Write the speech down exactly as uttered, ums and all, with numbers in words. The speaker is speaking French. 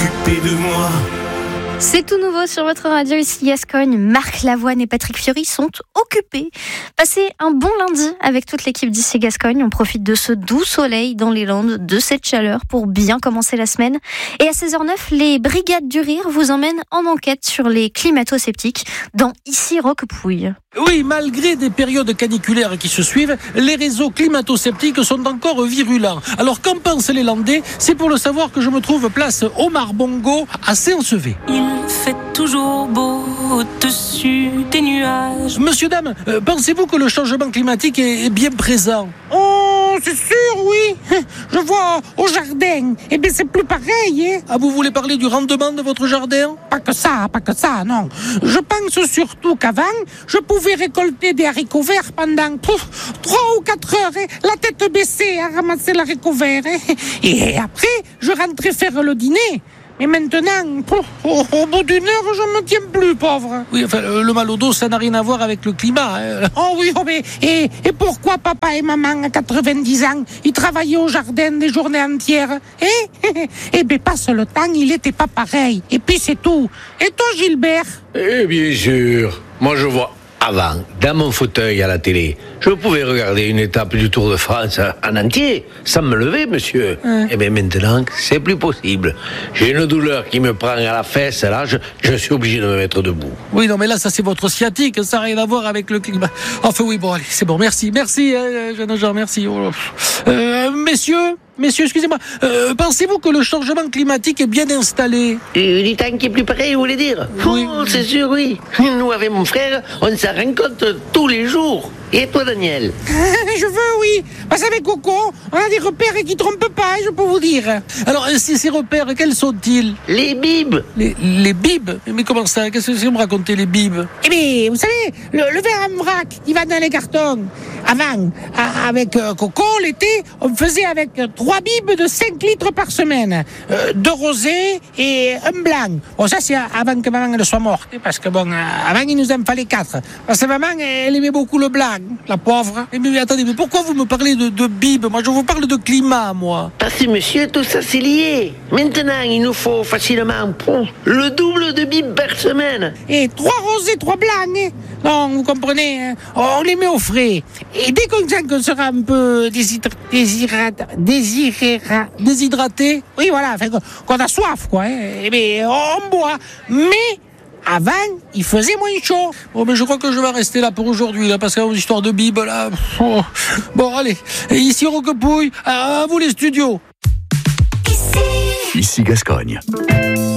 occupé de moi. C'est tout nouveau sur votre radio, ici Gascogne. Marc Lavoine et Patrick Fiori sont occupés. Passez un bon lundi avec toute l'équipe d'ici Gascogne. On profite de ce doux soleil dans les Landes, de cette chaleur pour bien commencer la semaine. Et à seize heures neuf, les Brigades du Rire vous emmènent en enquête sur les climato-sceptiques dans Ici Roquepouille. Oui, malgré des périodes caniculaires qui se suivent, les réseaux climato-sceptiques sont encore virulents. Alors qu'en pensent les Landais? C'est pour le savoir que je me trouve place Omar Bongo à Saint-Sevé. Il fait toujours beau au-dessus des nuages. Monsieur, dame, euh, pensez-vous que le changement climatique est, est bien présent? Oh, c'est sûr, oui. Je vois au jardin. Eh bien, c'est plus pareil, hein. Ah, vous voulez parler du rendement de votre jardin? Pas que ça, pas que ça, non. Je pense surtout qu'avant, je pouvais récolter des haricots verts pendant pouf, trois ou quatre heures, hein, la tête baissée à ramasser l'haricot vert. Hein. Et après, je rentrais faire le dîner. Mais maintenant, pouf, au, au bout d'une heure, je me tiens plus, pauvre. Oui, enfin, le mal au dos, ça n'a rien à voir avec le climat. Hein. Oh oui, oh mais, et, et pourquoi papa et maman, à quatre-vingt-dix ans, ils travaillaient au jardin des journées entières? Eh, eh bien, passe le temps, il était pas pareil. Et puis, c'est tout. Et toi, Gilbert? Eh bien sûr, moi je vois avant, dans mon fauteuil à la télé, je pouvais regarder une étape du Tour de France en entier, sans me lever, monsieur. Hein. Et bien maintenant, c'est plus possible. J'ai une douleur qui me prend à la fesse, là, je, je suis obligé de me mettre debout. Oui, non, mais là, ça, c'est votre sciatique, ça n'a rien à voir avec le climat. Enfin, oui, bon, allez, c'est bon, merci, merci, euh, jeune Jean, merci. Euh, messieurs, messieurs, excusez-moi, euh, pensez-vous que le changement climatique est bien installé? Et du temps qui est plus pareil, vous voulez dire? Oui. Oh, c'est sûr, oui. Nous, avec mon frère, on s'en rend compte tous les jours. Et toi, Daniel? Je veux, oui. Parce qu'avec Coco, on a des repères qui trompent pas, je peux vous dire. Alors, ces, ces repères, quels sont-ils? Les bibes. Les, les bibes? Mais comment ça? Qu'est-ce que vous me racontez, les bibes? Eh bien, vous savez, le, le verre en vrac qui va dans les cartons. Avant, à, avec euh, Coco, l'été, on faisait avec euh, trois bibes de cinq litres par semaine. Euh, deux rosés et un blanc. Bon, ça, c'est avant que maman elle soit morte. Parce que, bon, euh, avant, il nous en fallait quatre. Parce que maman, elle aimait beaucoup le blanc, la pauvre. Mais, mais attendez, mais pourquoi vous me parlez de, de bibes? Moi, je vous parle de climat, moi. Parce que, monsieur, tout ça, c'est lié. Maintenant, il nous faut facilement pouf, le double de bibes par semaine. Et trois rosés, trois blancs. Hein. Non, vous comprenez, hein. On les met au frais. Et dès qu'on sent qu'on sera un peu déshydraté, déshydraté, déshydraté, Déshydraté? oui, voilà, enfin, qu'on a soif, quoi. Hein. Eh bien, on boit. Mais avant, il faisait moins chaud. Bon, mais je crois que je vais rester là pour aujourd'hui, là, parce que l'histoire de Bible, là. Oh. Bon, allez. Et ici, Roquepouille, à vous les studios. Ici Gascogne.